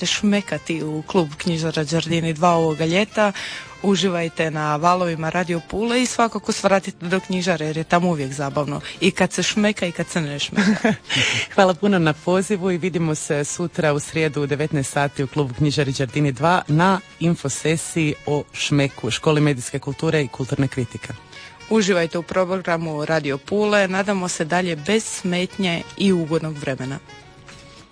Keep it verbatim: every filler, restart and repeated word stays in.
možete šmekati u klub Knjižara Đardini dva ovoga ljeta. Uživajte na valovima Radio Pule i svakako svratite do knjižare jer je tamo uvijek zabavno. I kad se šmeka i kad se ne šmeka. Hvala puno na pozivu i vidimo se sutra u srijedu u devetnaest sati u klubu Knjižari Đardini dva na infosesiji o šmeku, Školi medijske kulture i kulturne kritike. Uživajte u programu Radio Pule. Nadamo se dalje bez smetnje i ugodnog vremena.